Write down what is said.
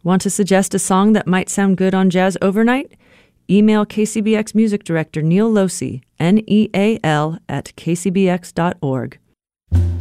Want to suggest a song that might sound good on Jazz Overnight? Email KCBX Music Director Neal Losey, NEAL @kcbx.org.